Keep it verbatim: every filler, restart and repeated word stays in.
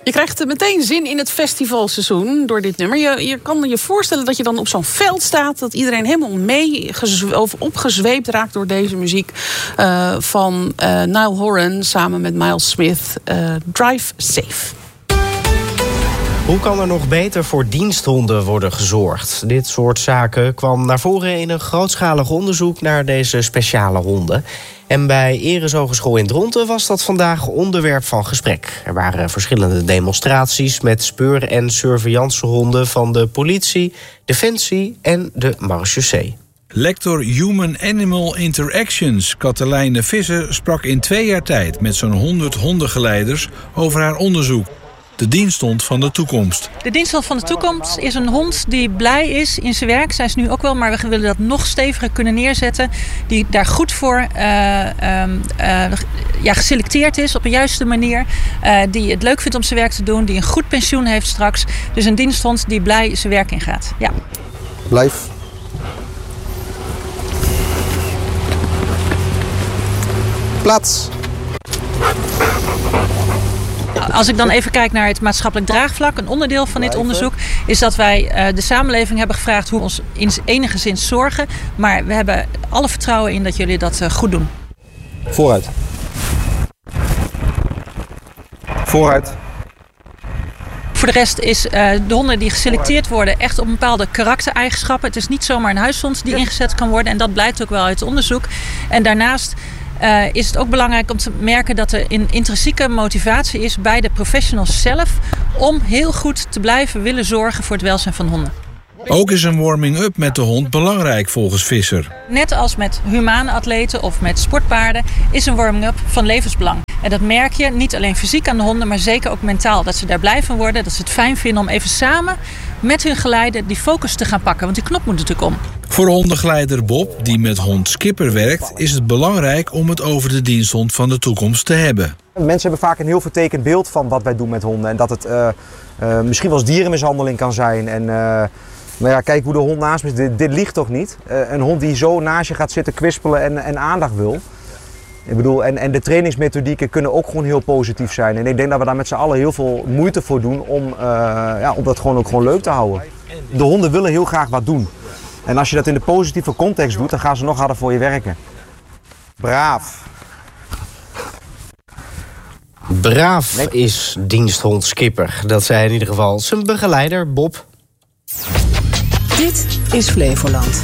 Je krijgt meteen zin in het festivalseizoen door dit nummer. Je, je kan je voorstellen dat je dan op zo'n veld staat, dat iedereen helemaal mee gezwe- of opgezweept raakt door deze muziek uh, van uh, Niall Horan samen met Miles Smith. Uh, Drive Safe. Hoe kan er nog beter voor diensthonden worden gezorgd? Dit soort zaken kwam naar voren in een grootschalig onderzoek naar deze speciale honden. En bij Eres Hogeschool in Dronten was dat vandaag onderwerp van gesprek. Er waren verschillende demonstraties met speur- en surveillancehonden van de politie, Defensie en de marechaussee. Lector Human Animal Interactions, Katelijne Visser, sprak in twee jaar tijd met zo'n honderd hondengeleiders over haar onderzoek. De diensthond van de toekomst. De diensthond van de toekomst is een hond die blij is in zijn werk. Zij is nu ook wel, maar we willen dat nog steviger kunnen neerzetten. Die daar goed voor uh, uh, uh, ja, geselecteerd is op een juiste manier. Uh, die het leuk vindt om zijn werk te doen. Die een goed pensioen heeft straks. Dus een diensthond die blij zijn werk ingaat. Ja. Blijf. Plaats. Als ik dan even kijk naar het maatschappelijk draagvlak, een onderdeel van dit onderzoek, is dat wij uh, de samenleving hebben gevraagd hoe we ons in enige zin zorgen. Maar we hebben alle vertrouwen in dat jullie dat uh, goed doen. Vooruit. Vooruit. Voor de rest is uh, de honden die geselecteerd worden echt op bepaalde karaktereigenschappen. Het is niet zomaar een huishond die ingezet kan worden. En dat blijkt ook wel uit het onderzoek. En daarnaast Uh, is het ook belangrijk om te merken dat er een intrinsieke motivatie is bij de professionals zelf om heel goed te blijven willen zorgen voor het welzijn van honden. Ook is een warming-up met de hond belangrijk volgens Visser. Net als met humane atleten of met sportpaarden is een warming-up van levensbelang. En dat merk je niet alleen fysiek aan de honden, maar zeker ook mentaal. Dat ze daar blij van worden, dat ze het fijn vinden om even samen met hun geleider die focus te gaan pakken. Want die knop moet natuurlijk om. Voor hondengeleider Bob, die met hond Skipper werkt, is het belangrijk om het over de diensthond van de toekomst te hebben. Mensen hebben vaak een heel vertekend beeld van wat wij doen met honden. En dat het uh, uh, misschien wel eens dierenmishandeling kan zijn. En uh, nou ja, kijk hoe de hond naast me is. Dit, dit ligt toch niet? Uh, een hond die zo naast je gaat zitten kwispelen en, en aandacht wil. Ik bedoel, en, en de trainingsmethodieken kunnen ook gewoon heel positief zijn. En ik denk dat we daar met z'n allen heel veel moeite voor doen om, uh, ja, om dat gewoon ook gewoon leuk te houden. De honden willen heel graag wat doen. En als je dat in de positieve context doet, dan gaan ze nog harder voor je werken. Braaf. Braaf is diensthond Skipper. Dat zei in ieder geval zijn begeleider Bob. Dit is Flevoland.